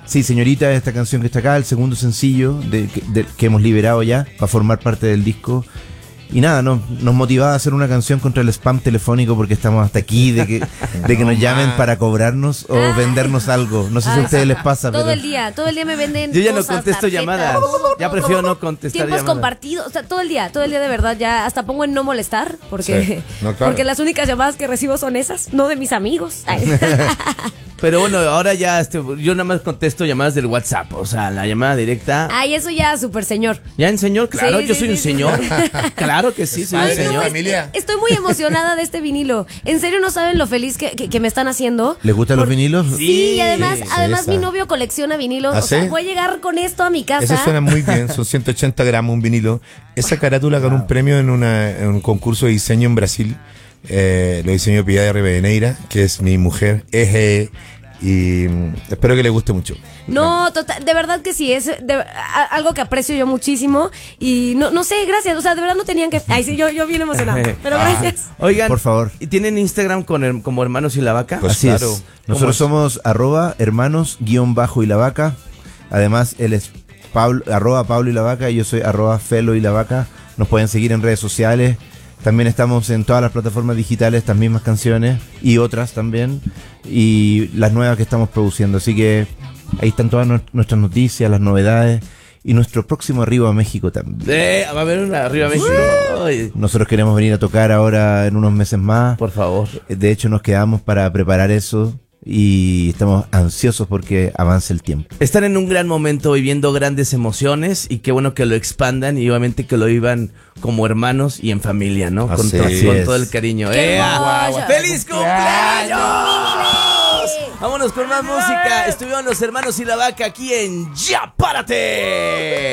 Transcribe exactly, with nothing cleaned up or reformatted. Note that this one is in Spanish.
Sí, Señorita, esta canción que está acá, el segundo sencillo de, de, que hemos liberado ya para formar parte del disco. Y nada, no, nos motivaba a hacer una canción contra el spam telefónico porque estamos hasta aquí de que, de que nos llamen para cobrarnos o ah. vendernos algo. No sé si a ustedes les pasa. Todo pero... el día, todo el día me venden Yo ya cosas, no contesto tarjetas, llamadas. todo, Ya prefiero no contestar tiempos llamadas. compartidos, o sea, todo el día, todo el día de verdad. Ya hasta pongo en no molestar porque, sí. no, claro. porque las únicas llamadas que recibo son esas, no de mis amigos. Ay. Pero bueno, ahora ya este, yo nada más contesto llamadas del WhatsApp, o sea, la llamada directa. Ay, eso ya, súper señor. ¿Ya en señor? Claro, Sí, yo sí, soy sí, un sí. señor. Claro que sí, soy Ay, un no, señor. es- familia. Estoy muy emocionada de este vinilo. En serio, no saben lo feliz que, que, que me están haciendo. ¿Les gustan los Por- vinilos? Sí, y además, además esa. mi novio colecciona vinilos. ¿Ah, O sea, sí? voy a llegar con esto a mi casa. Eso suena muy bien, son ciento ochenta gramos un vinilo. Esa carátula ganó un premio en, una, en un concurso de diseño en Brasil. Eh, lo diseñó Piedad de Rivadeneira, que es mi mujer. Eje, y mm, espero que le guste mucho. No, total, de verdad que sí, es de- a- algo que aprecio yo muchísimo. Y no, no sé, gracias. O sea, de verdad no tenían que. Ay, sí, yo, yo bien emocionada. Pero gracias. Oigan, Por favor. ¿y tienen Instagram con her- como Hermanos y la Vaca? Pues Así claro. es. Nosotros somos arroba hermanos guión bajo y la vaca. Además, él es Pablo, arroba Pablo y la vaca y yo soy arroba Felo y la vaca. Nos pueden seguir en redes sociales. También estamos en todas las plataformas digitales, estas mismas canciones y otras también. Y las nuevas que estamos produciendo. Así que ahí están todas nues- nuestras noticias, las novedades y nuestro próximo Arriba a México también. Eh, va a haber una arriba México. Ay, Nosotros queremos venir a tocar ahora en unos meses más. por favor. De hecho, nos quedamos para preparar eso y estamos ansiosos porque avance el tiempo. Están en un gran momento viviendo grandes emociones y qué bueno que lo expandan y obviamente que lo vivan como hermanos y en familia, ¿no? Con, Así to- es. con todo el cariño. ¡Qué ¡Ea! hermoso! ¡Feliz cumpleaños! ¡Cumple! Vámonos con más música. Estuvieron los Hermanos y la Vaca aquí en Ya Párate.